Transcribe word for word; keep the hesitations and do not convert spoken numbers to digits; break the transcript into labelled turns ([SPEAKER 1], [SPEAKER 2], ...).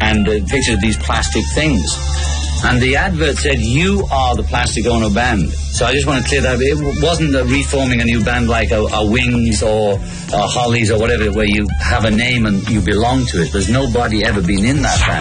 [SPEAKER 1] and uh, pictures of these plastic things. And the advert said, "You are the Plastic Ono Band." So I just want to clear that. It wasn't a reforming a new band like a, a Wings or a Hollies or whatever, where you have a name and you belong to it. There's nobody ever been in that band.